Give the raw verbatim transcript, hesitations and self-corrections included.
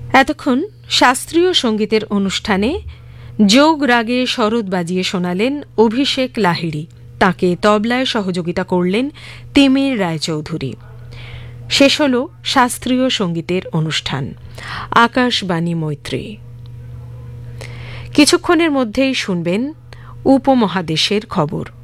এতক্ষণ শাস্ত্রীয় সঙ্গীতের অনুষ্ঠানে যোগ রাগে শরৎ বাজিয়ে শোনালেন অভিষেক লাহিড়ী, তাকে তবলায় সহযোগিতা করলেন তিমির রায়চৌধুরী। শেষ হল শাস্ত্রীয় সঙ্গীতের অনুষ্ঠান। আকাশবাণী মৈত্রী। কিছুক্ষণের মধ্যেই শুনবেন উপমহাদেশের খবর।